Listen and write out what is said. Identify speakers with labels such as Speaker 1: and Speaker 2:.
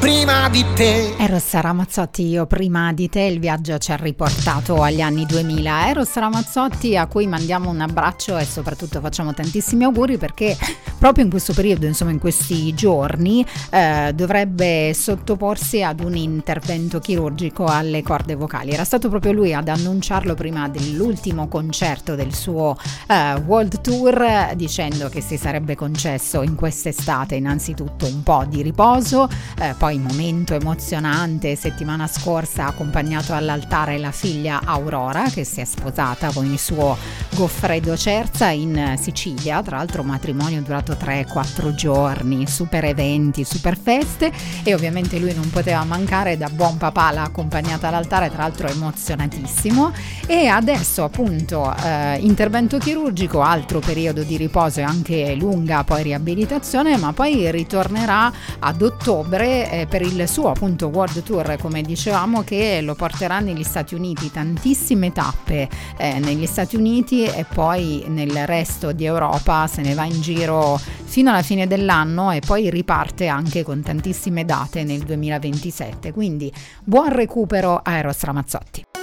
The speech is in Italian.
Speaker 1: prima di te.
Speaker 2: Eros Ramazzotti, io prima di te. Il viaggio ci ha riportato agli anni 2000. Eros Ramazzotti, a cui mandiamo un abbraccio e soprattutto facciamo tantissimi auguri, perché proprio in questo periodo, insomma in questi giorni, dovrebbe sottoporsi ad un intervento chirurgico alle corde vocali. Era stato proprio lui ad annunciarlo prima dell'ultimo concerto del suo World Tour, dicendo che si sarebbe concesso in quest'estate innanzitutto un po' di riposo, poi momento emozionante settimana scorsa, ha accompagnato all'altare la figlia Aurora, che si è sposata con il suo Goffredo Cerza in Sicilia, tra l'altro un matrimonio durato 3-4 giorni, super eventi, super feste, e ovviamente lui non poteva mancare. Da buon papà l'ha accompagnata all'altare, tra l'altro emozionatissimo, e adesso appunto intervento chirurgico, altro periodo di riposo e anche lunga poi riabilitazione, ma poi ritornerà ad ottobre per il suo appunto World Tour, come dicevamo, che lo porterà negli Stati Uniti, tantissime tappe negli Stati Uniti, e poi nel resto di Europa se ne va in giro fino alla fine dell'anno, e poi riparte anche con tantissime date nel 2027. Quindi buon recupero a Eros Ramazzotti.